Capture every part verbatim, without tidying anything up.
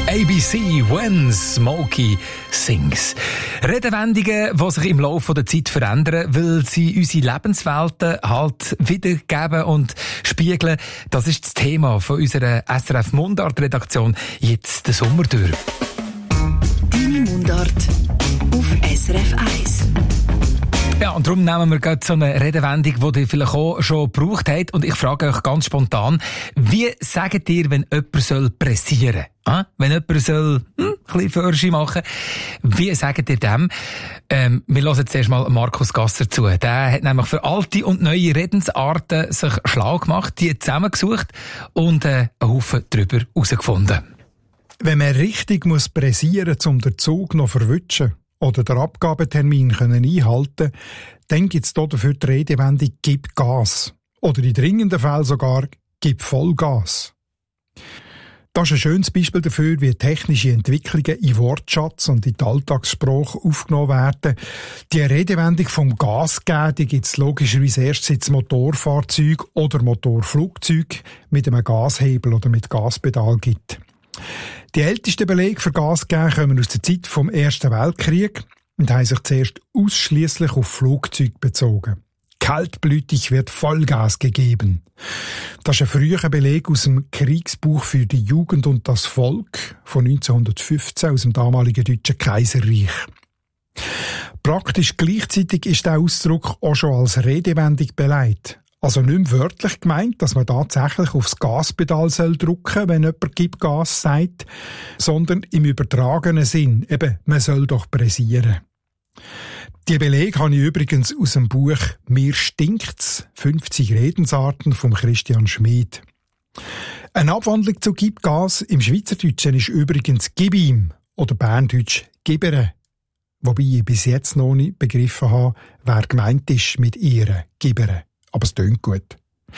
A B C When Smokey Sings. Redewendungen, die sich im Laufe der Zeit verändern, weil sie unsere Lebenswelten halt wiedergeben und spiegeln. Das ist das Thema von unserer S R F Mundart-Redaktion jetzt den Sommer durch. Deine Mundart auf S R F eins. Ja, und darum nehmen wir gerade so eine Redewendung, die ihr vielleicht auch schon gebraucht habt. Und ich frage euch ganz spontan, wie sagt ihr, wenn jemand soll pressieren soll? Wenn jemand soll hm, ein bisschen Förschi machen, wie sagt ihr dem? Ähm, wir hören zuerst mal Markus Gasser zu. Der hat nämlich für alte und neue Redensarten sich schlau gemacht, die zusammengesucht und äh, einen Haufen darüber herausgefunden. Wenn man richtig muss pressieren muss, um den Zug noch zu verwutschen oder den Abgabetermin können einhalten, dann gibt es dafür die Redewendung «Gib Gas» oder in dringenden Fällen sogar «Gib Vollgas». Das ist ein schönes Beispiel dafür, wie technische Entwicklungen in Wortschatz und in die Alltagssprache aufgenommen werden. Die Redewendung vom Gas geben, die gibt es logischerweise erst seit es Motorfahrzeug oder Motorflugzeug mit einem Gashebel oder mit Gaspedal gibt. Die ältesten Belege für Gas geben kommen aus der Zeit vom Ersten Weltkrieg und haben sich zuerst ausschliesslich auf Flugzeuge bezogen. Kaltblütig wird Vollgas gegeben. Das ist ein früher Beleg aus dem Kriegsbuch für die Jugend und das Volk von neunzehnhundertfünfzehn aus dem damaligen Deutschen Kaiserreich. Praktisch gleichzeitig ist der Ausdruck auch schon als Redewendung beleidigt. Also nicht mehr wörtlich gemeint, dass man tatsächlich aufs Gaspedal soll drücken, wenn jemand «Gib Gas» sagt, sondern im übertragenen Sinn, eben, man soll doch pressieren. Die Belege habe ich übrigens aus dem Buch «Mir stinkt's», fünfzig Redensarten von Christian Schmid. Eine Abwandlung zu «Gib Gas» im Schweizerdeutschen ist übrigens «Gib ihm» oder Berndeutsch «Gibere», wobei ich bis jetzt noch nicht begriffen habe, wer gemeint ist mit «ihre», «Gibere». Aber es tönt gut.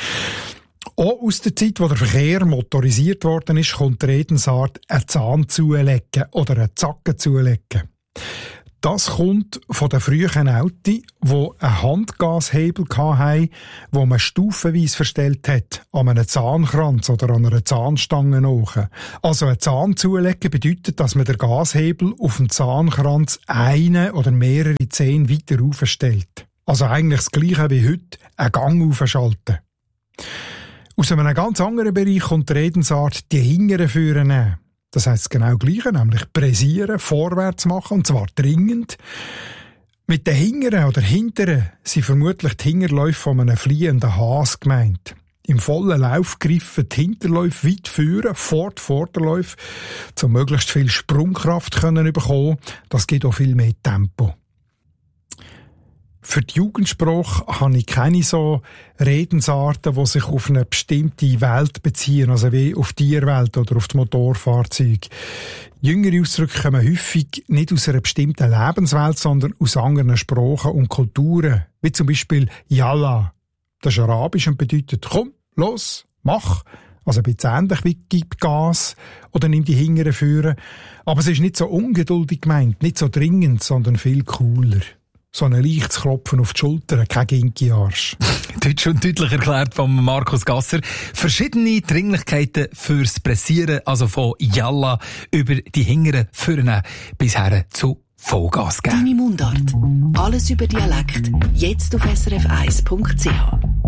Auch aus der Zeit, wo der Verkehr motorisiert worden ist, kommt die Redensart «einen Zahn zulegen» oder «einen Zacken zulegen». Das kommt von den frühen Autos, die einen Handgashebel hatten, den man stufenweise verstellt hat, an einem Zahnkranz oder an einer Zahnstange nach. Also ein Zahn zulegen bedeutet, dass man den Gashebel auf dem Zahnkranz eine oder mehrere Zähne weiter aufstellt. Also eigentlich das Gleiche wie heute, einen Gang aufschalten. Aus einem ganz anderen Bereich kommt die Redensart «die Hingere führen» nehmen. Das heisst genau das Gleiche, nämlich pressieren, vorwärts machen, und zwar dringend. Mit den Hingeren oder Hinteren sind vermutlich die Hinterläufe von einem fliehenden Has gemeint. Im vollen Lauf greifen die Hinterläufe weit führen, vor die Vorderläufe, um möglichst viel Sprungkraft zu bekommen. Das gibt auch viel mehr Tempo. Für die Jugendsprache habe ich keine so Redensarten, die sich auf eine bestimmte Welt beziehen, also wie auf die Tierwelt oder auf die Motorfahrzeuge. Jüngere Ausdrücke kommen häufig nicht aus einer bestimmten Lebenswelt, sondern aus anderen Sprachen und Kulturen, wie zum Beispiel Yalla. Das ist arabisch und bedeutet «Komm, los, mach». Also ein bisschen ähnlich wie «Gib Gas» oder «Nimm die Hingere führen». Aber es ist nicht so ungeduldig gemeint, nicht so dringend, sondern viel cooler. So ein leichtes Klopfen auf die Schulter, kein Ginki-Arsch. Deutsch und deutlich erklärt von Markus Gasser. Verschiedene Dringlichkeiten fürs Pressieren, also von Yalla über die Hingere führen bis her zu Vollgas geben. Deine Mundart. Alles über Dialekt. Jetzt auf S R F eins Punkt C H.